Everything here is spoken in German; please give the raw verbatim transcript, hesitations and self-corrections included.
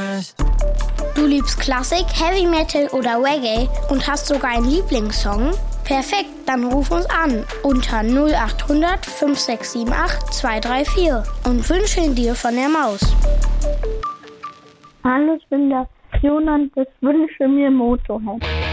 Christmas. Du liebst Klassik, Heavy Metal oder Reggae und hast sogar einen Lieblingssong? Perfekt, dann ruf uns an unter null acht hundert fünf sechs sieben acht zwei drei vier und wünsche ihn dir von der Maus. Hallo, ich bin der Jonas, das wünsche mir Motorhead.